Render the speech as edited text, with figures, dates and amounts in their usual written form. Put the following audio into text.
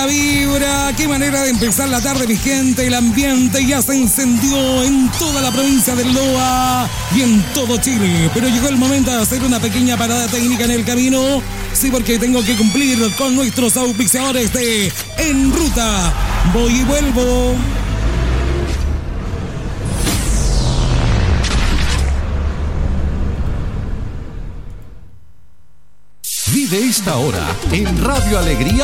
buena vibra, qué manera de empezar la tarde, mi gente. El ambiente ya se encendió en toda la provincia del Loa y en todo Chile. Pero llegó el momento de hacer una pequeña parada técnica en el camino. Sí, porque tengo que cumplir con nuestros auspiciadores de En Ruta. Voy y vuelvo. Vive esta hora en Radio Alegría